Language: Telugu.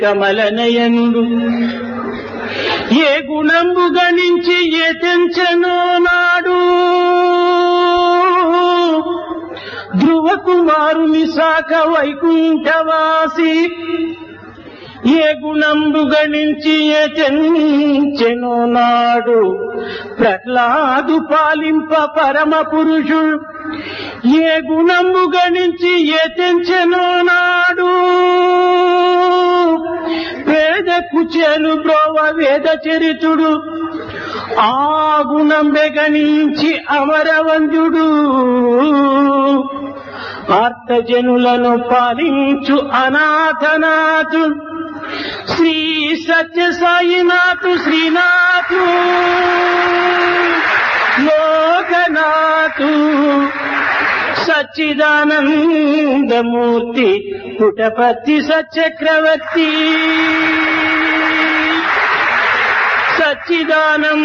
కమలనయనుడు ఏ గుణంబు గణించి ఏ తెంచెనో నాడు ధ్రువ కుమారుని శాఖ వైకుంఠవాసి ఏ గుణంబు గణించి ఏ తెంచెనో నాడు ప్రహ్లాదు పాలింప పరమ పురుషుడు ఏ గుణంబు గణించి ఏ తెంచెనో నాడు వేద కుచేలు బ్రోవ వేద చరితుడు ఆ గుణం గణించి అమరవంద్యుడు ఆర్తజనులను పాలించు అనాథనాథు శ్రీ సత్య సాయినాథు శ్రీనాథు లోకనాథు సచ్చిదానందమూర్తి పుటపర్తి సచక్రవర్తి సచ్చిదానంద